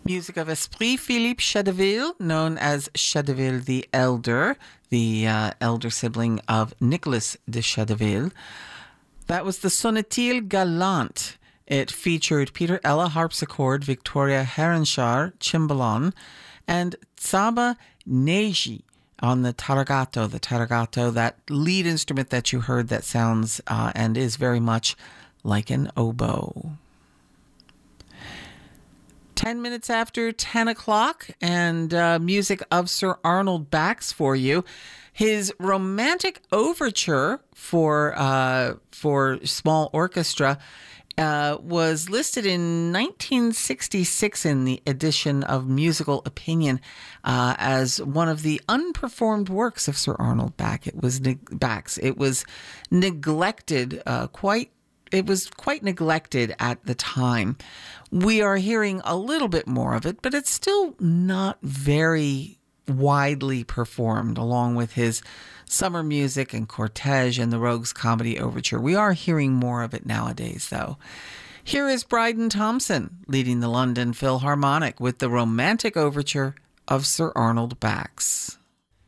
Music of Esprit Philippe Chedeville, known as Chedeville the Elder, the elder sibling of Nicolas de Chedeville. That was the Sonnetil Galant. It featured Peter Ella harpsichord, Victoria Herenschar cimbalom, and Tsaba Neji on the taragato. The taragato, that lead instrument that you heard that sounds and is very much like an oboe. 10 minutes after 10 o'clock, and music of Sir Arnold Bax for you. His romantic overture for small orchestra was listed in 1966 in the edition of Musical Opinion as one of the unperformed works of Sir Arnold Bax. It was neglected It was quite neglected at the time. We are hearing a little bit more of it, but it's still not very widely performed, along with his Summer Music and Cortege and the Rogues Comedy Overture. We are hearing more of it nowadays, though. Here is Bryden Thompson leading the London Philharmonic with the Romantic Overture of Sir Arnold Bax.